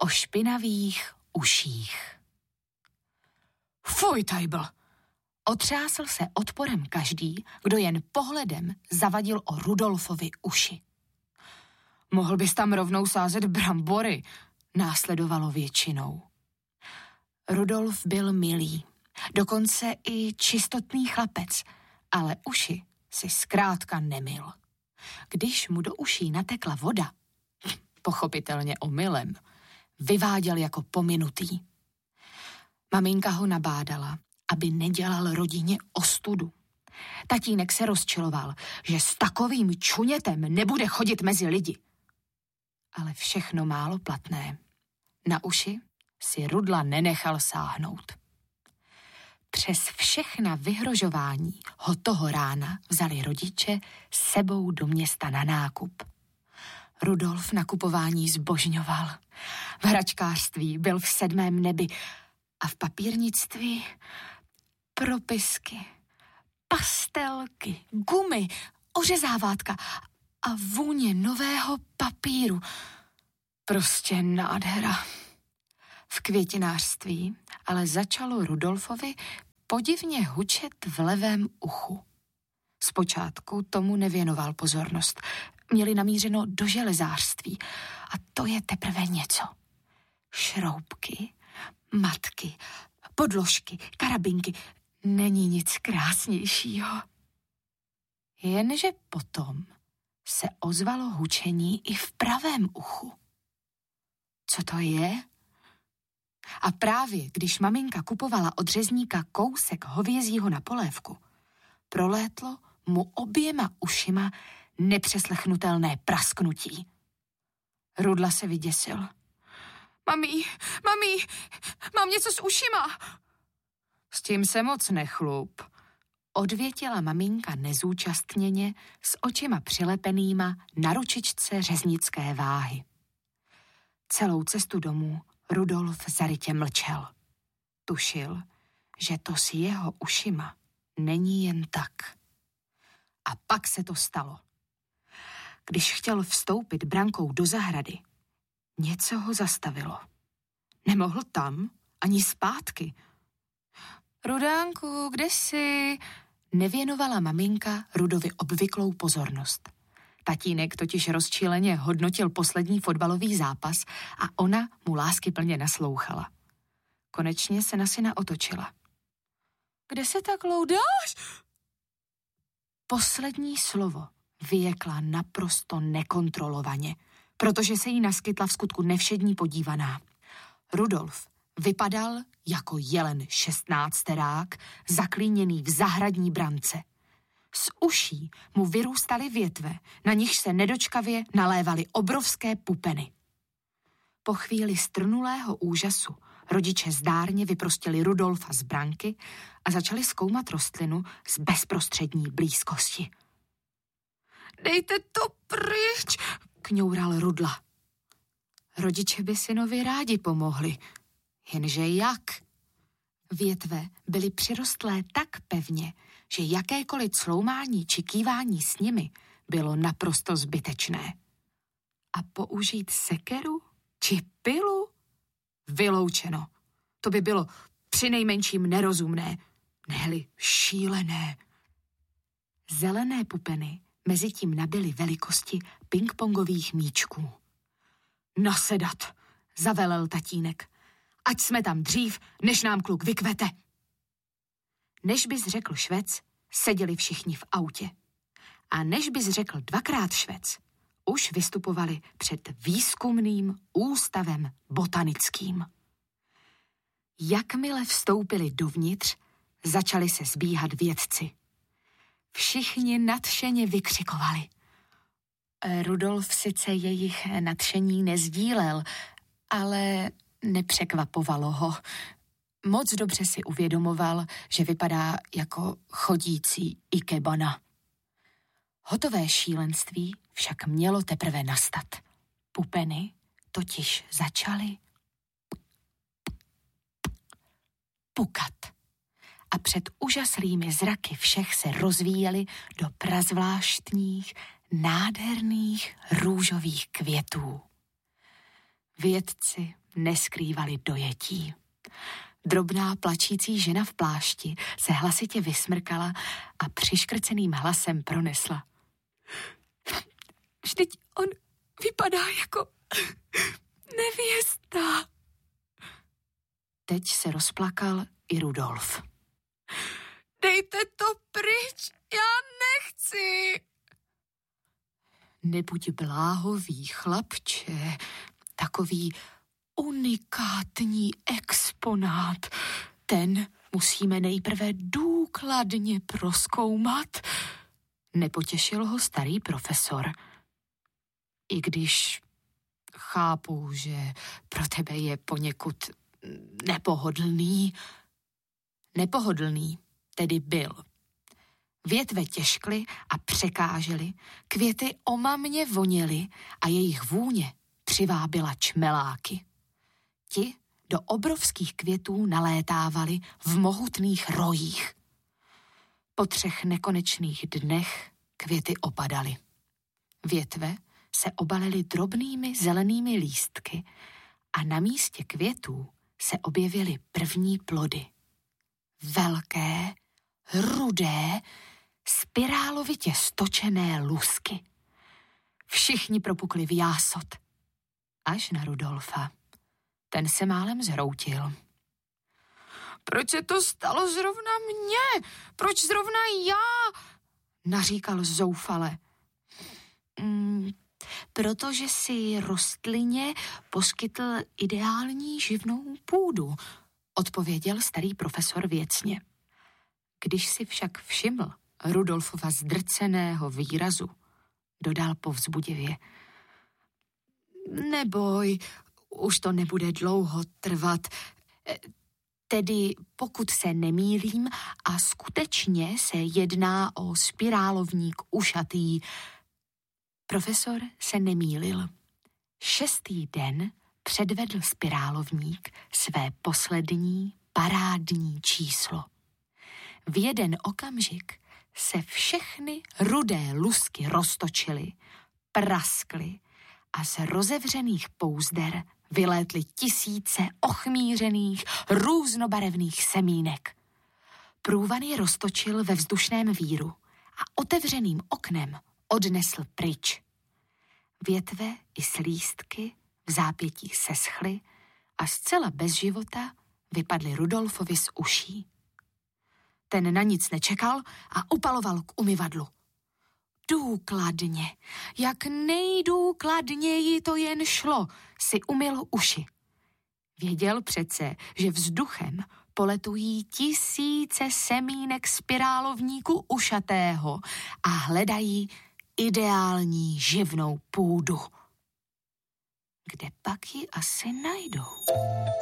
o špinavých uších. Fuj, tajbl! Otřásl se odporem každý, kdo jen pohledem zavadil o Rudolfovi uši. Mohl bys tam rovnou sázet brambory, následovalo většinou. Rudolf byl milý, dokonce i čistotný chlapec, ale uši si zkrátka nemyl. Když mu do uší natekla voda, pochopitelně omylem, vyváděl jako pominutý. Maminka ho nabádala, aby nedělal rodině ostudu. Tatínek se rozčiloval, že s takovým čunětem nebude chodit mezi lidi. Ale všechno málo platné. Na uši si Rudla nenechal sáhnout. Přes všechna vyhrožování ho toho rána vzali rodiče s sebou do města na nákup. Rudolf nakupování zbožňoval. V hračkářství byl v 7. nebi a v papírnictví propisky, pastelky, gumy, ořezávátka a vůně nového papíru. Prostě nádhera. V květinářství ale začalo Rudolfovi podivně hučet v levém uchu. Zpočátku tomu nevěnoval pozornost. Měli namířeno do železářství a to je teprve něco. Šroubky, matky, podložky, karabinky, není nic krásnějšího. Jenže potom se ozvalo hučení i v pravém uchu. Co to je? A právě když maminka kupovala od řezníka kousek hovězího na polévku, prolétlo mu oběma ušima nepřeslechnutelné prasknutí. Rudla se vyděsil. Mami, mám něco s ušima. S tím se moc nechlup, odvětila maminka nezúčastněně s očima přilepenýma na ručičce řeznické váhy. Celou cestu domů Rudolf zarytě mlčel. Tušil, že to s jeho ušima není jen tak. A pak se to stalo. Když chtěl vstoupit brankou do zahrady, něco ho zastavilo. Nemohl tam ani zpátky. Rudánku, kde jsi? Nevěnovala maminka Rudovi obvyklou pozornost. Tatínek totiž rozčileně hodnotil poslední fotbalový zápas a ona mu láskyplně naslouchala. Konečně se na syna otočila. Kde se tak loudáš? Poslední slovo vyjekla naprosto nekontrolovaně, protože se jí naskytla vskutku nevšední podívaná. Rudolf vypadal jako jelen 16. zaklíněný v zahradní brance. Z uší mu vyrůstaly větve, na nichž se nedočkavě nalévaly obrovské pupeny. Po chvíli strnulého úžasu rodiče zdárně vyprostili Rudolfa z branky a začali zkoumat rostlinu z bezprostřední blízkosti. Dejte to pryč, kňoural Rudla. Rodiče by synovi rádi pomohli, jenže jak? Větve byly přirostlé tak pevně, že jakékoliv cloumání či kývání s nimi bylo naprosto zbytečné. A použít sekeru či pilu? Vyloučeno. To by bylo přinejmenším nerozumné, nehli šílené. Zelené pupeny mezitím nabyly velikosti pingpongových míčků. Nasedat, zavelel tatínek. Ať jsme tam dřív, než nám kluk vykvete. Než bys řekl švec, seděli všichni v autě. A než bys řekl 2krát švec, už vystupovali před výzkumným ústavem botanickým. Jakmile vstoupili dovnitř, začali se sbíhat vědci. Všichni nadšeně vykřikovali. Rudolf sice jejich nadšení nezdílel, ale nepřekvapovalo ho. Moc dobře si uvědomoval, že vypadá jako chodící ikebana. Hotové šílenství však mělo teprve nastat. Pupeny totiž začaly pukat. A před úžaslými zraky všech se rozvíjely do prazvláštních, nádherných růžových květů. Vědci neskrývaly dojetí. Drobná plačící žena v plášti se hlasitě vysmrkala a přiškrceným hlasem pronesla. Vždyť on vypadá jako nevěsta. Teď se rozplakal i Rudolf. Dejte to pryč, já nechci. Nebuď bláhový, chlapče, takový unikátní exponát. Ten musíme nejprve důkladně prozkoumat. Nepotěšil ho starý profesor. I když chápu, že pro tebe je poněkud nepohodlný. Nepohodlný tedy byl. Větve těžkly a překážely, květy omamně voněly a jejich vůně přivábila čmeláky. Ti do obrovských květů nalétávali v mohutných rojích. Po 3 nekonečných dnech květy opadaly. Větve se obalily drobnými zelenými lístky a na místě květů se objevily první plody. Velké, rudé, spirálovitě stočené lusky. Všichni propukli v jásot. Až na Rudolfa. Ten se málem zhroutil. Proč se to stalo zrovna mně? Proč zrovna já? Naříkal zoufale. Protože si rostlině poskytl ideální živnou půdu, odpověděl starý profesor věcně. Když si však všiml Rudolfova zdrceného výrazu, dodal povzbudivě. Neboj, už to nebude dlouho trvat. Tedy pokud se nemýlím a skutečně se jedná o spirálovník ušatý. Profesor se nemýlil. 6. den předvedl spirálovník své poslední parádní číslo. V jeden okamžik se všechny rudé lusky roztočily, praskly a z rozevřených pouzder vylétly tisíce ochmířených, různobarevných semínek. Průvan je roztočil ve vzdušném víru a otevřeným oknem odnesl pryč. Větve i slístky v zápětí seschly a zcela bez života vypadly Rudolfovi z uší. Ten na nic nečekal a upaloval k umyvadlu. Důkladně, jak nejdůkladněji to jen šlo, si umyl uši. Věděl přece, že vzduchem poletují tisíce semínek spirálovníku ušatého a hledají ideální živnou půdu. Kde pak ji asi najdou?